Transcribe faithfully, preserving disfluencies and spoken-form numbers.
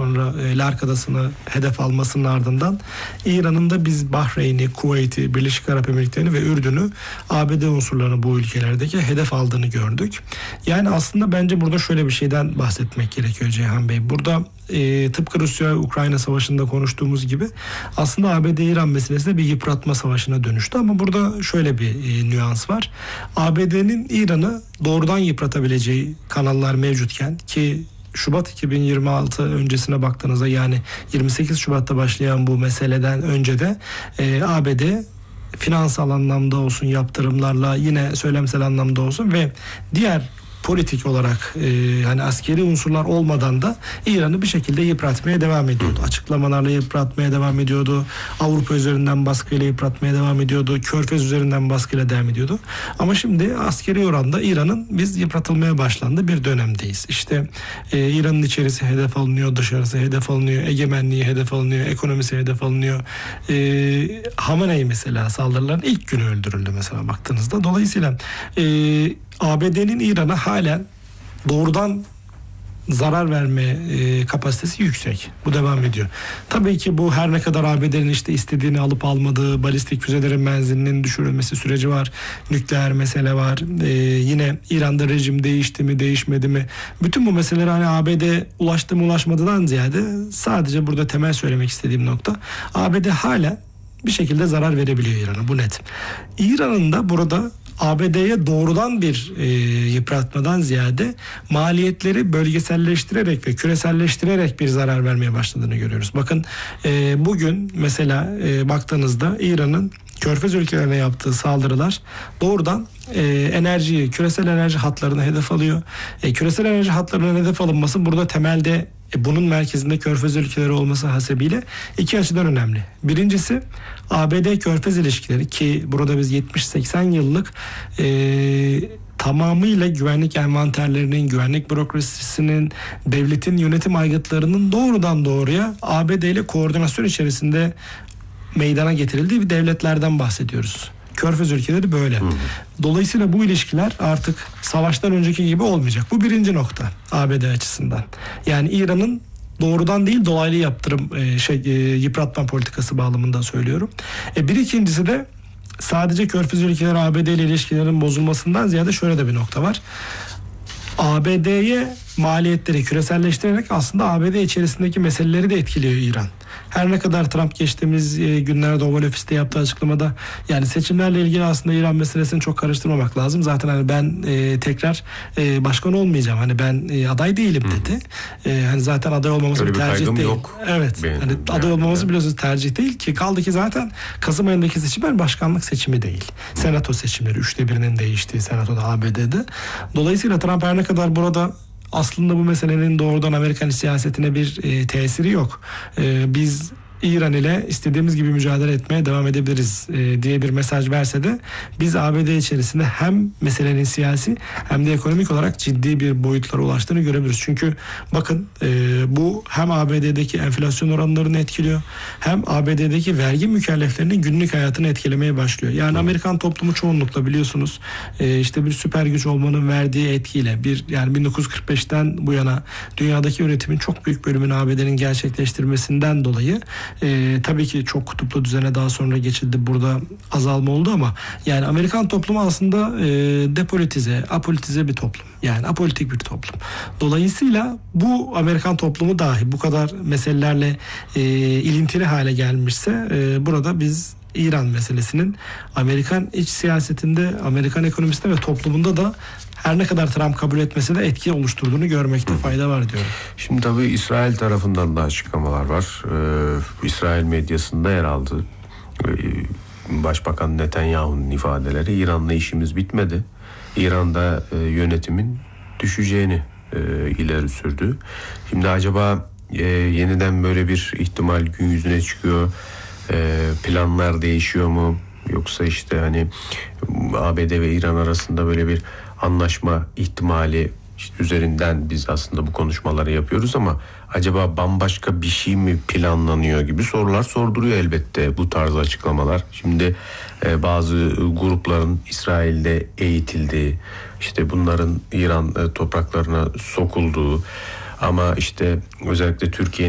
sonra e, Lark Adası'nı hedef almasının ardından İran'ın da biz Bahreyn'i, Kuveyt'i, Birleşik Arap Emirlikleri'ni ve Ürdün'ü A B D unsurlarını bu ülkelerdeki hedef aldığını gördük. Yani aslında bence burada şöyle bir şeyden bahsetmek gerekiyor Ceyhan Bey. Burada e, tıpkı Rusya-Ukrayna savaşında konuştuğumuz gibi aslında A B D-İran meselesi de bir yıpratma savaşına dönüştü. Ama burada şöyle bir e, nüans var. A B D'nin İran'ı doğrudan yıpratabileceği kanallar mevcutken ki Şubat iki bin yirmi altı öncesine baktığınızda yani yirmi sekiz Şubat'ta başlayan bu meseleden önce de e, A B D finansal anlamda olsun, yaptırımlarla, yine söylemsel anlamda olsun ve diğer politik olarak e, hani askeri unsurlar olmadan da İran'ı bir şekilde yıpratmaya devam ediyordu. Açıklamalarla yıpratmaya devam ediyordu. Avrupa üzerinden baskıyla yıpratmaya devam ediyordu. Körfez üzerinden baskıyla devam ediyordu. Ama şimdi askeri oranda İran'ın biz yıpratılmaya başlandığı bir dönemdeyiz. İşte e, İran'ın içerisi hedef alınıyor, dışarısı hedef alınıyor, egemenliği hedef alınıyor, ekonomisi hedef alınıyor. E, Hamenei mesela saldırıların ilk günü öldürüldü mesela baktığınızda. Dolayısıyla e, A B D'nin İran'a halen doğrudan zarar verme e, kapasitesi yüksek. Bu devam ediyor. Tabii ki bu her ne kadar A B D'nin işte istediğini alıp almadığı, balistik füzelerin menzilinin düşürülmesi süreci var. Nükleer mesele var. E, yine İran'da rejim değişti mi, değişmedi mi? Bütün bu meseleler hani A B D ulaştı mı, ulaşmadıdan ziyade sadece burada temel söylemek istediğim nokta A B D hala bir şekilde zarar verebiliyor İran'a. Bu net. İran'ın da burada A B D'ye doğrudan bir e, yıpratmadan ziyade maliyetleri bölgeselleştirerek ve küreselleştirerek bir zarar vermeye başladığını görüyoruz. Bakın e, bugün mesela e, baktığınızda İran'ın Körfez ülkelerine yaptığı saldırılar doğrudan e, enerjiyi, küresel enerji hatlarına hedef alıyor. E, küresel enerji hatlarına hedef alınması burada temelde e, bunun merkezinde Körfez ülkeleri olması hasebiyle iki açıdan önemli. Birincisi A B D-Körfez ilişkileri ki burada biz yetmiş seksen yıllık e, tamamıyla güvenlik envanterlerinin, güvenlik bürokrasisinin, devletin yönetim aygıtlarının doğrudan doğruya A B D ile koordinasyon içerisinde meydana getirildiği bir devletlerden bahsediyoruz. Körfez ülkeleri böyle. Hı hı. Dolayısıyla bu ilişkiler artık savaştan önceki gibi olmayacak. Bu birinci nokta A B D açısından. Yani İran'ın doğrudan değil dolaylı yaptırım e, şey e, yıpratma politikası bağlamında söylüyorum. E, bir ikincisi de sadece Körfez ülkeleri A B D ile ilişkilerin bozulmasından ziyade şöyle de bir nokta var. A B D'ye maliyetleri küreselleştirerek aslında A B D içerisindeki meseleleri de etkiliyor İran. Her ne kadar Trump geçtiğimiz günlerde Oval Ofis'te yaptığı açıklamada yani seçimlerle ilgili aslında İran meselesini çok karıştırmamak lazım. Zaten hani ben e, tekrar e, başkan olmayacağım. Hani ben e, aday değilim dedi. E, hani zaten aday olmamız bir tercih değil. Yok evet. Hani aday yani olmamız biliyorsunuz tercih değil ki kaldı ki zaten Kasım ayındaki seçimler başkanlık seçimi değil. Senato seçimleri üçte birinin değiştiği senatoda A B D'de. Dolayısıyla Trump her ne kadar burada aslında bu meselenin doğrudan Amerikan siyasetine bir e, tesiri yok. E, biz İran ile istediğimiz gibi mücadele etmeye devam edebiliriz e, diye bir mesaj verse de biz A B D içerisinde hem meselenin siyasi hem de ekonomik olarak ciddi bir boyutlara ulaştığını görebiliriz. Çünkü bakın e, bu hem A B D'deki enflasyon oranlarını etkiliyor hem A B D'deki vergi mükelleflerinin günlük hayatını etkilemeye başlıyor. Yani Amerikan toplumu çoğunlukla biliyorsunuz e, işte bir süper güç olmanın verdiği etkiyle bir yani bin dokuz yüz kırk beşten bu yana dünyadaki üretimin çok büyük bölümünü A B D'nin gerçekleştirmesinden dolayı Ee, tabii ki çok kutuplu düzene daha sonra geçildi. Burada azalma oldu ama yani Amerikan toplumu aslında e, depolitize, apolitize bir toplum. Yani apolitik bir toplum. Dolayısıyla bu Amerikan toplumu dahi bu kadar meselelerle e, ilintili hale gelmişse e, burada biz İran meselesinin Amerikan iç siyasetinde, Amerikan ekonomisinde ve toplumunda da her ne kadar Trump kabul etmese de etki oluşturduğunu görmekte fayda var diyorum. Şimdi tabii İsrail tarafından da açıklamalar var. Ee, İsrail medyasında yer aldı. Ee, Başbakan Netanyahu'nun ifadeleri İran'la işimiz bitmedi. İran'da e, yönetimin düşeceğini e, ileri sürdü. Şimdi acaba e, yeniden böyle bir ihtimal gün yüzüne çıkıyor. E, planlar değişiyor mu? Yoksa işte hani A B D ve İran arasında böyle bir anlaşma ihtimali işte üzerinden biz aslında bu konuşmaları yapıyoruz ama acaba bambaşka bir şey mi planlanıyor gibi sorular sorduruyor elbette bu tarz açıklamalar. Şimdi e, bazı grupların İsrail'de eğitildiği, işte bunların İran e, topraklarına sokulduğu ama işte özellikle Türkiye'nin